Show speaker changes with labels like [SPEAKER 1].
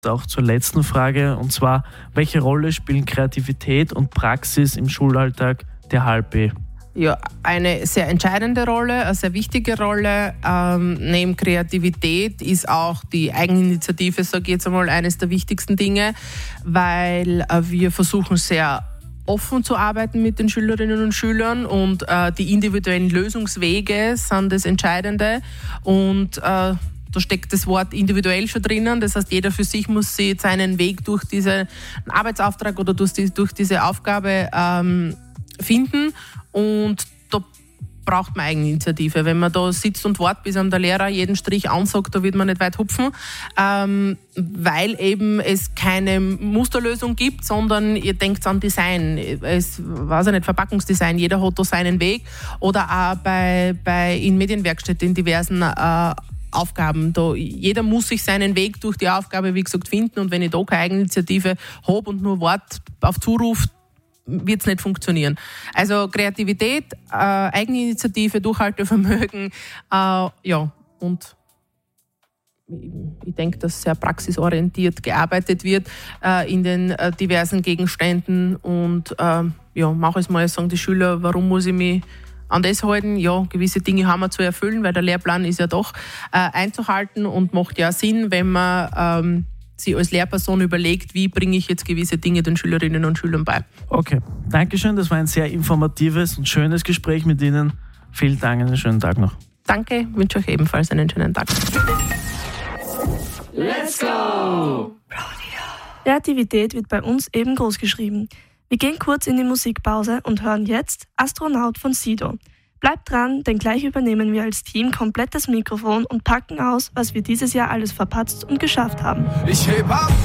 [SPEAKER 1] Auch zur letzten Frage, und zwar, welche Rolle spielen Kreativität und Praxis im Schulalltag der HLP?
[SPEAKER 2] Ja, eine sehr entscheidende Rolle, eine sehr wichtige Rolle. Neben Kreativität ist auch die Eigeninitiative, sage ich jetzt einmal, eines der wichtigsten Dinge, weil wir versuchen sehr offen zu arbeiten mit den Schülerinnen und Schülern und die individuellen Lösungswege sind das Entscheidende und da steckt das Wort individuell schon drinnen. Das heißt, jeder für sich muss sich seinen Weg durch diesen Arbeitsauftrag oder durch diese Aufgabe finden. Und da braucht man Eigeninitiative. Wenn man da sitzt und wartet, bis einem der Lehrer jeden Strich ansagt, da wird man nicht weit hupfen, weil eben es keine Musterlösung gibt, sondern ihr denkt an Design. Verpackungsdesign, jeder hat da seinen Weg. Oder auch in Medienwerkstätten in diversen Aufgaben. Jeder muss sich seinen Weg durch die Aufgabe, wie gesagt, finden. Und wenn ich da keine Eigeninitiative habe und nur warte auf Zuruf, wird es nicht funktionieren. Also Kreativität, Eigeninitiative, Durchhaltevermögen, und ich denke, dass sehr praxisorientiert gearbeitet wird in den diversen Gegenständen und manches Mal sagen die Schüler, warum muss ich mich an das halten? Ja, gewisse Dinge haben wir zu erfüllen, weil der Lehrplan ist ja doch einzuhalten und macht ja Sinn, wenn man sie als Lehrperson überlegt, wie bringe ich jetzt gewisse Dinge den Schülerinnen und Schülern bei.
[SPEAKER 1] Okay, Dankeschön. Das war ein sehr informatives und schönes Gespräch mit Ihnen. Vielen Dank, einen schönen Tag noch.
[SPEAKER 2] Danke, wünsche euch ebenfalls einen schönen Tag.
[SPEAKER 3] Let's go!
[SPEAKER 4] Kreativität wird bei uns eben groß geschrieben. Wir gehen kurz in die Musikpause und hören jetzt Astronaut von Sido. Bleibt dran, denn gleich übernehmen wir als Team komplett das Mikrofon und packen aus, was wir dieses Jahr alles verpatzt und geschafft haben.
[SPEAKER 5] Ich heb ab!